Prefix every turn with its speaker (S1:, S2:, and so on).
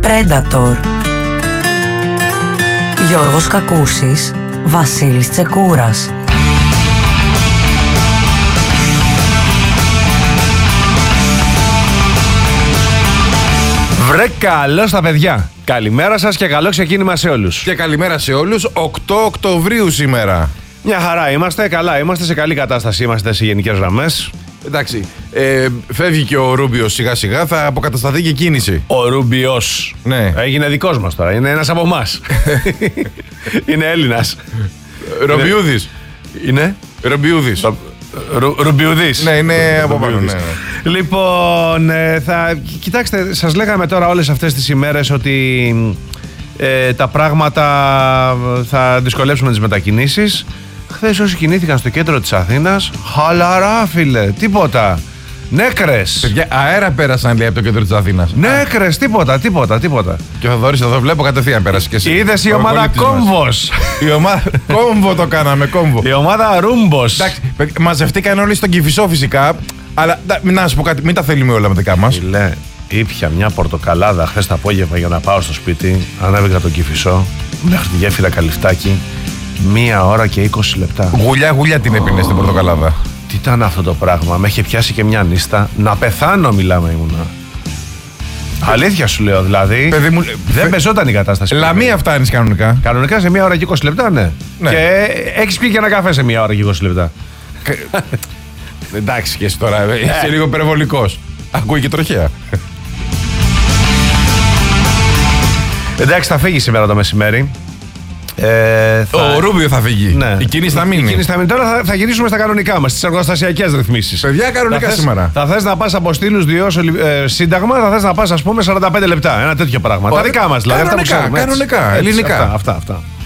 S1: Predator. Γιώργος Κακούσης, Βασίλης Τσεκούρας.
S2: Βρε καλώς τα παιδιά. Καλημέρα σας και καλό ξεκίνημα σε όλους.
S3: Και καλημέρα σε όλους. 8 Οκτωβρίου σήμερα.
S2: Μια χαρά είμαστε, καλά είμαστε, σε καλή κατάσταση είμαστε σε γενικές γραμμές.
S3: Εντάξει, φεύγει και ο Ρούμπιος σιγά σιγά, θα αποκατασταθεί και κίνηση.
S2: Ο Ρούμπιος,
S3: ναι.
S2: Έγινε δικός μας τώρα, είναι ένας από εμάς. Είναι Έλληνας.
S3: Ρομπιούδης.
S2: Είναι
S3: Ρομπιούδης.
S2: Ρουμπιουδής.
S3: Ναι, είναι από πάνω. Ναι.
S2: Λοιπόν, κοιτάξτε, σας λέγαμε τώρα όλες αυτές τις ημέρες ότι τα πράγματα θα δυσκολέψουν τις μετακινήσεις. Χθες όσοι κινήθηκαν στο κέντρο της Αθήνας, χαλαρά φίλε, τίποτα. Νέκρες.
S3: Παιδιά, αέρα πέρασαν λέει από το κέντρο της Αθήνας.
S2: Νέκρες, τίποτα.
S3: Και ο Θοδωρής εδώ βλέπω κατευθείαν πέρασε και εσύ.
S2: Είδες η ομάδα Κόμβος.
S3: Η ομάδα Κόμβο το κάναμε, Κόμβο.
S2: Η ομάδα Ρούμπος.
S3: Εντάξει, μαζευτήκαν όλοι στον Κηφισό φυσικά. Αλλά να σου πω κάτι, μην τα θέλουμε όλα με δικά μας.
S2: Λέ, ήπια μια πορτοκαλάδα χθες το απόγευμα για να πάω στο σπίτι. Ανέβηκα τον Κηφισό μέχρι τη γέφυρα Καλυφτάκη. 1 ώρα και 20 λεπτά.
S3: Γουλιά την έπινε στην πορτοκαλάδα.
S2: Τι ήταν αυτό το πράγμα, με είχε πιάσει και μια νύστα. Να πεθάνω μιλάμε ήμουνα. Αλήθεια σου λέω δηλαδή.
S3: Παιδί μου,
S2: δεν πεζόταν η κατάσταση.
S3: Λαμία φτάνεις κανονικά.
S2: Κανονικά σε 1 ώρα και 20 λεπτά, ναι. Και έχεις πει και ένα καφέ σε 1 ώρα και 20 λεπτά.
S3: Εντάξει και εσύ τώρα, είσαι λίγο υπερβολικός. Ακούει και τροχέα.
S2: Εντάξει, θα φύγει σήμερα το μεσημέρι.
S3: Ο Ρούμπιο θα φύγει.
S2: Ναι.
S3: Η κίνηση θα μείνει.
S2: Τώρα θα γυρίσουμε στα κανονικά μας, στις εργοστασιακές ρυθμίσεις.
S3: Παιδιά, κανονικά σήμερα.
S2: Θα θες να πας από στήλους διώσω σύνταγμα, θα θες να πας ας πούμε 45 λεπτά. Ένα τέτοιο πράγμα. Τα δικά μας δηλαδή.
S3: Κανονικά, ελληνικά.
S2: Αυτά.